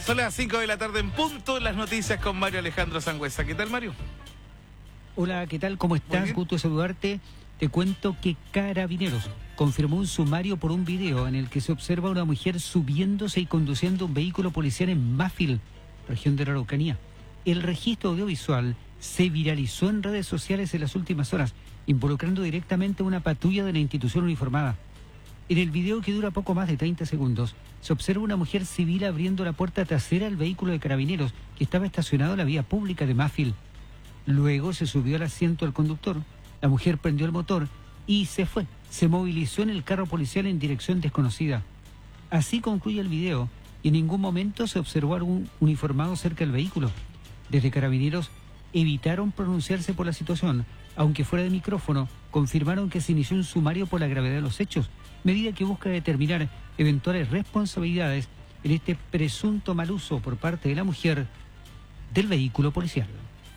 Son las 5 de la tarde en punto, las noticias con Mario Alejandro Sangüesa. ¿Qué tal, Mario? Hola, ¿qué tal? ¿Cómo estás? Gusto saludarte. Te cuento que Carabineros confirmó un sumario por un video en el que se observa a una mujer subiéndose y conduciendo un vehículo policial en Mafil, región de la Araucanía. El registro audiovisual se viralizó en redes sociales en las últimas horas, involucrando directamente a una patrulla de la institución uniformada. En el video, que dura poco más de 30 segundos, se observa una mujer civil abriendo la puerta trasera al vehículo de Carabineros que estaba estacionado en la vía pública de Mafil. Luego se subió al asiento del conductor, la mujer prendió el motor y se fue. Se movilizó en el carro policial en dirección desconocida. Así concluye el video y en ningún momento se observó algún uniformado cerca del vehículo. Desde Carabineros evitaron pronunciarse por la situación, aunque fuera de micrófono confirmaron que se inició un sumario por la gravedad de los hechos, medida que busca determinar eventuales responsabilidades en este presunto mal uso por parte de la mujer del vehículo policial.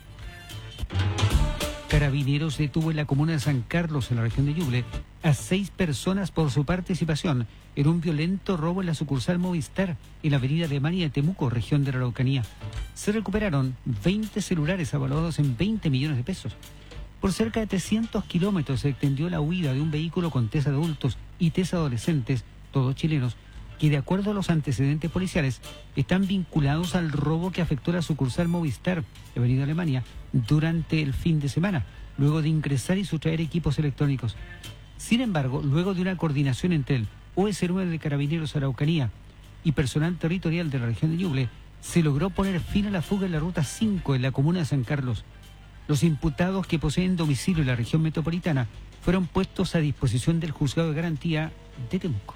Carabineros detuvo en la comuna de San Carlos, en la región de Ñuble, a 6 personas por su participación en un violento robo en la sucursal Movistar en la avenida Alemania de Temuco, región de la Araucanía. Se recuperaron 20 celulares avaluados en 20 millones de pesos. Por cerca de 300 kilómetros se extendió la huida de un vehículo con test adultos y test adolescentes, todos chilenos, que de acuerdo a los antecedentes policiales están vinculados al robo que afectó la sucursal Movistar de Avenida Alemania durante el fin de semana, luego de ingresar y sustraer equipos electrónicos. Sin embargo, luego de una coordinación entre el OS9 de Carabineros Araucanía y personal territorial de la región de Ñuble, se logró poner fin a la fuga en la ruta 5 en la comuna de San Carlos. Los imputados, que poseen domicilio en la región metropolitana, fueron puestos a disposición del Juzgado de Garantía de Temuco.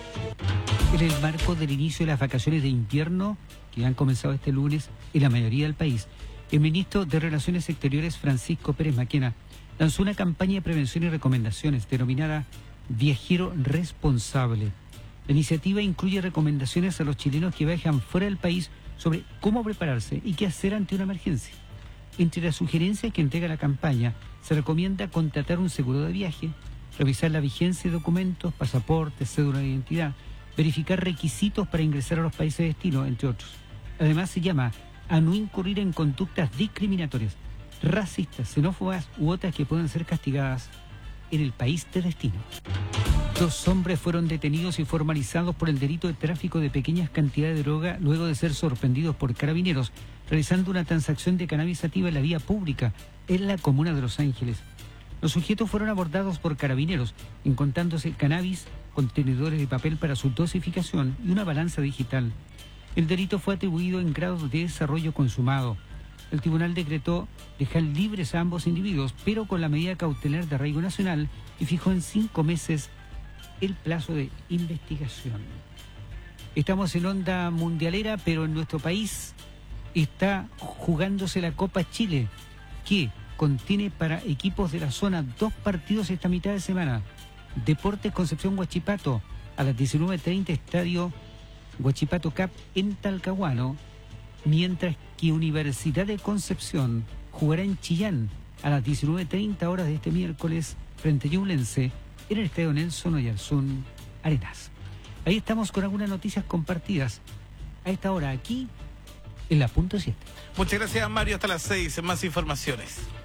En el marco del inicio de las vacaciones de invierno, que han comenzado este lunes en la mayoría del país, el ministro de Relaciones Exteriores, Francisco Pérez Maquena, lanzó una campaña de prevención y recomendaciones denominada Viajero Responsable. La iniciativa incluye recomendaciones a los chilenos que viajan fuera del país sobre cómo prepararse y qué hacer ante una emergencia. Entre las sugerencias que entrega la campaña, se recomienda contratar un seguro de viaje, revisar la vigencia de documentos, pasaportes, cédula de identidad, verificar requisitos para ingresar a los países de destino, entre otros. Además, se llama a no incurrir en conductas discriminatorias, racistas, xenófobas u otras que puedan ser castigadas en el país de destino. 2 hombres fueron detenidos y formalizados por el delito de tráfico de pequeñas cantidades de droga luego de ser sorprendidos por Carabineros realizando una transacción de cannabis sativa en la vía pública en la comuna de Los Ángeles. Los sujetos fueron abordados por Carabineros, encontrándose cannabis, contenedores de papel para su dosificación y una balanza digital. El delito fue atribuido en grado de desarrollo consumado. El tribunal decretó dejar libres a ambos individuos, pero con la medida cautelar de arraigo nacional, y fijó en 5 meses el plazo de investigación. Estamos en onda mundialera, pero en nuestro país está jugándose la Copa Chile, que contiene para equipos de la zona 2 partidos esta mitad de semana. Deportes Concepción Huachipato a las 19:30, estadio Huachipato Cup en Talcahuano, mientras que Universidad de Concepción jugará en Chillán a las 19:30 horas de este miércoles frente a Ñublense en el estadio Nelson Oyarzún Arenas. Ahí estamos con algunas noticias compartidas a esta hora aquí en la punto 7. Muchas gracias, Mario. Hasta las 6. Más informaciones.